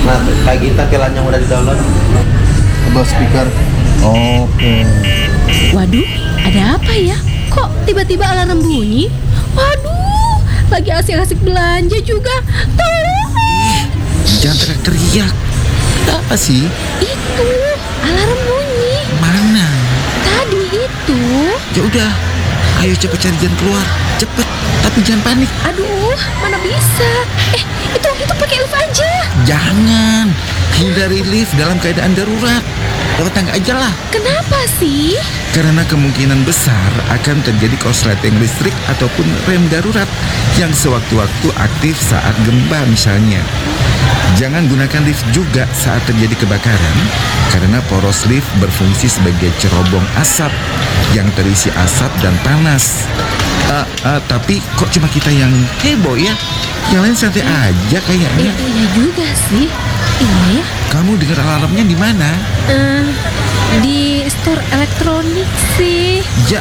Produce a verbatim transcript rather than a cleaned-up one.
Nah, kayak gitu tampilan yang udah di-download. Coba speaker. Oke. Waduh, ada apa ya? Kok tiba-tiba alarm bunyi? Waduh, lagi asik-asik belanja juga. Tolong! Jangan teriak-teriak. Ada apa sih? Itu, alarm bunyi. Mana? Tadi itu. Ya udah, ayo cepet cari jalan keluar. Cepet, tapi jangan panik. Aduh, mana bisa? Eh, itu itu pakai lift aja. Jangan. Hindari lift dalam keadaan darurat. Lewat tangga aja lah. Kenapa sih? Karena kemungkinan besar akan terjadi korsleting listrik ataupun rem darurat yang sewaktu-waktu aktif saat gempa misalnya. Jangan gunakan lift juga saat terjadi kebakaran karena poros lift berfungsi sebagai cerobong asap yang terisi asap dan panas. Uh, uh, tapi kok cuma kita yang heboh ya? Yang lain santai aja kayaknya. Eh, iya juga sih. Iya ya. Kamu dengar alarmnya di mana? Eh, di store elektronik sih. Ya